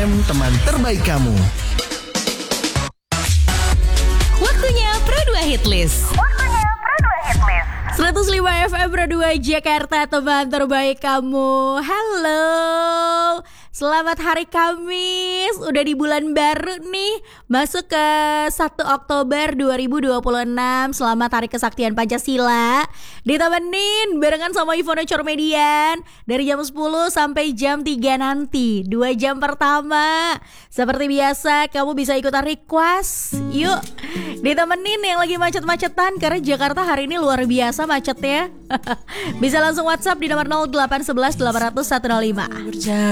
FM, teman terbaik kamu. Waktunya Pro 2 Hitlist. 105 FM Pro 2 Jakarta, teman terbaik kamu. Halo, selamat hari Kamis. Udah di bulan baru nih, masuk ke 1 Oktober 2026. Selamat Hari Kesaktian Pancasila. Ditemenin barengan sama Ivona Cormedian dari jam 10 sampai jam 3 nanti, 2 jam pertama. Seperti biasa kamu bisa ikutan request. Yuk ditemenin yang lagi macet-macetan, karena Jakarta hari ini luar biasa macetnya. Bisa langsung WhatsApp di nomor 0811 800 105.